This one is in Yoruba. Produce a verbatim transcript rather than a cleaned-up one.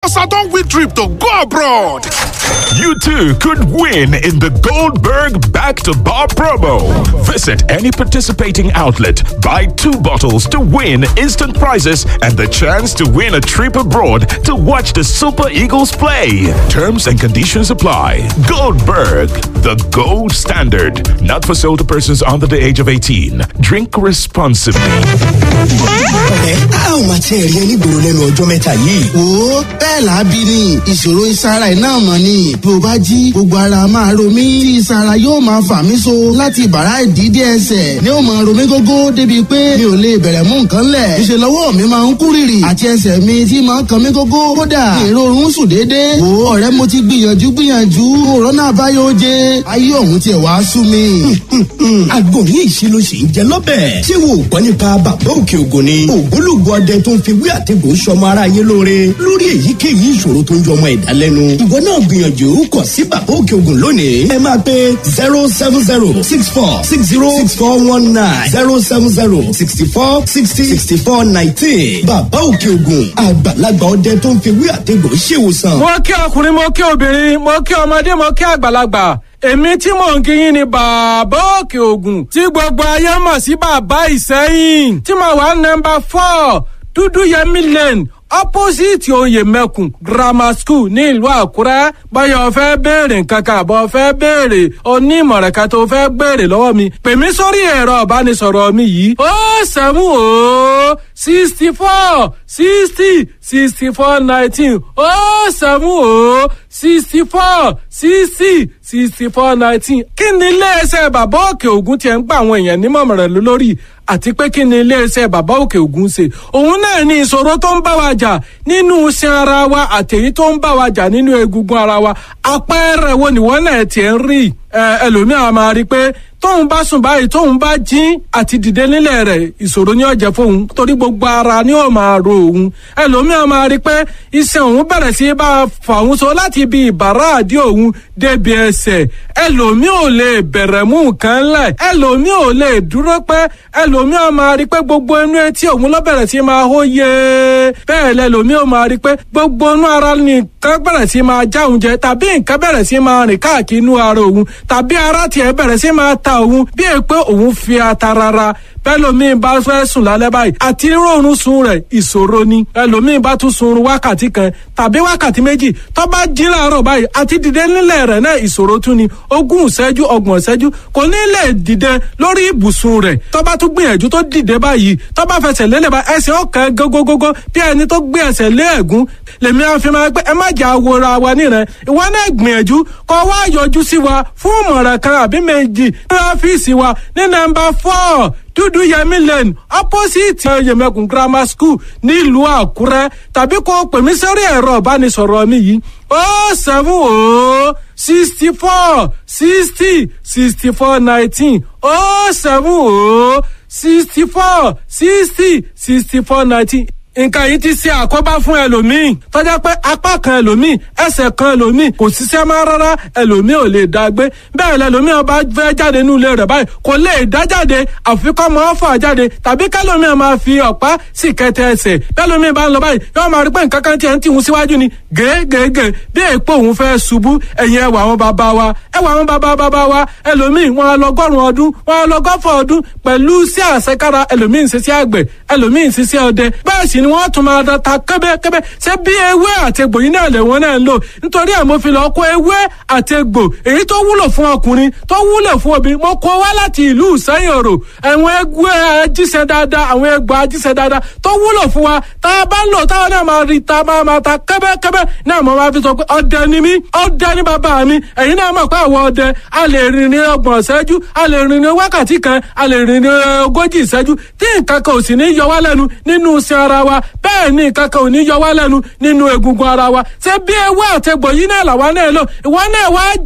Cause I don't win trip to go abroad. You too could win in the Goldberg Back to Bar promo. Visit any participating outlet, buy two bottles to win instant prizes and the chance to win a trip abroad to watch the Super Eagles play. Terms and conditions apply. Goldberg, the gold standard. Not for sale to persons under the age of eighteen. Drink responsibly. a ò máa tẹ́ ẹ̀rí ẹni gbòòrò lẹ́nu ọjọ́ mẹ́ta yìí. Wo bẹ́ẹ̀ lábí ni ìṣòro ìsara iná mọ̀ ni bí o bá jí gbogbo ara máa ro mí tí ìsara yóò máa fà mí so láti bàrá ìdídé ẹsẹ̀ ni ó máa ro mí gógó débi pé mi ò lè bẹ̀rẹ̀ mú nǹkan lẹ̀. Ìṣe lọ́wọ́ mi máa ń kú rìrì àti ẹsẹ̀ mi tí máa ń kan mí gógó kódà ìrorun sùn déédéé. Wo ọ̀rẹ́ mo ti gbìyànjú gbìyànjú òrónà àbáyọ oje ayé ọ̀hún tiẹ̀ wá sú mi. àgbo ní ìṣirò sì ń jẹ lọ́bẹ̀. ṣé wo gbọ́ nípa bàbá òkè ògùn ni ògbólógbò ọdẹ tó ń fi wí àtẹ̀gùn sọmọ aráyé lóore lórí èyíkéyìí ìṣòro tó ń jọ ọmọ ẹ̀dá lẹ́nu. ìwọ náà gbìyànjú kàn sí bàbá òkè ògùn lónìí. ẹ máa pe zero seven zero six four six zero six four one nine zero seven zero sixty four sixty sixty four nineteen. bàbá òkè ògùn àgbàlagbà ọdẹ tó ń fi wí àtẹ̀gùn ṣèwòsàn. mo kí ọkùnrin mo kí obìnrin mo kí ọmọdé mo kí àgbàlagbà èmi tí mò ń kíyìn ni bàbá òkè ògùn tí gbogbo ayé mọ̀ sí bàbá ìsẹ́yìn tí mo wà nọ́mbà four dúdú yẹmí lane opposite oyè mẹ́kùn grammar school ní ìlú àkúrẹ́ báyọ̀ fẹ́ béèrè nǹkan kan àbọ̀ fẹ́ béèrè onímọ̀ràn kan tó fẹ́ béèrè lọ́wọ́ mi pè mí sórí ẹ̀rọ ìbánisọ̀rọ̀ mi yìí ó sẹ́mu ó sixty four sixty sixty four nineteen ó sẹ́mu ó sixty four sixty sixty four nineteen kí ni iléeṣẹ́ bàbá òkè ògùn tiẹ̀ ń gba àwọn èèyàn nímọ̀ràn lórí àti pé kí ni iléeṣẹ́ bàbá òkè ògùn ṣe òun náà ní ìṣòro tó ń bá wa jà nínú iṣan ara wa àtẹ̀yí tó ń bá wa jà nínú egungun ara wa àpẹẹrẹ wo nìwọ náà tiẹ̀ ń rí ẹlòmíràn máa rí pé tóun bá sùn báyìí tóun bá jí àti dìde nílẹ̀ rẹ̀ ìṣòro ní ọ̀jẹ̀ fóun torí gbogbo ara ni ó máa ro òun ẹlòmíràn máa rí pé iṣan òun bẹ̀rẹ̀ sí bá fà òun so láti ibi ìbàrá àdí òun débi ẹsẹ̀ ẹlòmíì ò lè bẹ̀rẹ̀ mú nǹkan lẹ̀ ẹlòmíì ò lè dúró pẹ́ ẹlòmíràn máa rí pé gbogbo inú etí òun ló bẹ̀rẹ̀ sí máa hó yé bẹ́ẹ̀ lẹ́lòmíì ò máa rí pé gbogbo inú ara nìkan bẹ̀rẹ̀ sí máa já òun jẹ tàbí nǹkan bẹ̀rẹ̀ sí máa rìn káàkiri inú ara òun tàbí ara tiẹ̀ bẹ̀rẹ̀ sí máa ta òun bí è pé òun fi ata rárá bẹ́lòmíì bá fẹ́ sùn lálẹ́ báyìí àti rọrùn sùn rẹ̀ ìṣòro ni ẹlòmíì bá tún sunrun wákàtí kan tàbí wákàtí méjì tó bá jí láàárọ̀ báyìí àti dìde nílẹ̀ rẹ̀ náà ìṣòro tún ni ogún ìṣẹ́jú ọgbọ̀n ìṣẹ́jú kò ní lè dìde lórí ibùsùn rẹ̀ tó bá tún gbìyànjú tó dìde báyìí tó bá fẹsẹ̀ lélẹ̀ bá ẹsẹ̀ ọ̀kan gógógógó bí ẹni tó gbé ẹsẹ̀ lé ẹ̀gún lèmi àfi máa pé ẹ má jà wòra wa nírẹ̀ ìwọ náà gbìyànjú kó wá yọjú sí wa fún ìmọ̀ràn kan àbí méjì ní ọ́fíìsì wa ní nọ́mbà four dúdú yẹmí lane opposite yẹmẹkùn grammar school nílùú àkúrẹ́ tàbí kó pè mí sórí ẹ̀rọ ìbánisọ̀rọ̀ mi yìí ó seven ó sixty four sixty sixty four nineteen ó seven ó sixty four sixty sixty four nineteen nǹkan yìí ti ṣe àkóbá fún ẹlòmíì tọ́jà pé apá kan ẹlòmíì ẹsẹ̀ kan ẹlòmíì kò ṣiṣẹ́ máa rárá ẹlòmíì ò lè dá gbé bẹ́ẹ̀ lẹlòmíì ọba fẹ́ jáde nínú ilé rẹ̀ báyìí kò lè dá jáde àfikọ́ máa fà jáde tàbí kẹlòmíì máa fi ọ̀pá sì kẹtẹ ẹsẹ̀ bẹ́ẹ̀lòmíì bá ń lọ báyìí yóò máa rí pé nǹkan kan tiẹ̀ ń tìhun síwájú ni gègègè bí èèpo òun fẹ́ ṣubú ẹ̀yìn ẹwà àwọn bàbá wa ẹwà àwọn bàbá bàbá wa ẹlòmíì wọn lọgọ́rùn ọdún wọn lọgọ́fọ̀ ọdún pẹ̀lú sí àṣekára ẹlòmíì ń ṣiṣẹ́ àgbẹ̀ ẹlòmíì ń ṣiṣẹ́ ọdẹ bẹ́ẹ̀ sì ni wọ́n tún máa da ta kẹ́bẹ́kẹ́bẹ́ ṣé bí ewé àti egbò yìí náà lè wọ́n náà ń lò nítorí ẹ̀ mo fi lọ kó ewé àti egbò èyí tó wúlò fún ọkùnrin tó wúlò fún obìnrin mo kó wá láti ìlú ìsẹ́yìn òrò àwọn ewé ajíṣẹ́ dáadáa àwọn egbò ajíṣẹ́ dáadáa tó wúlò fún wa tá a bá ń lò táwọn náà máa rí ta máa máa ta kẹ́bẹ́kẹ́bẹ́ náà mo máa fi sọ pé ọdẹ ni mí ọdẹ ni bàbá mi ẹ̀yin náà mọ̀ pé àwọn ọdẹ a lè rìn ní ọgbọ̀n ìṣẹ́jú a lè rìn ní wákàtí kan a lè rìn ní ogójì ìṣẹ́jú tí nǹkan kan ò sì ní yọ wá lẹ́nu nínú iṣẹ́ ara wa bẹ́ẹ̀ ni nǹkan kan ò ní yọ wá lẹ́nu nínú egungun ara wa ṣé bí ewé àtegbò yìí náà làwa náà lò ìwọ náà wá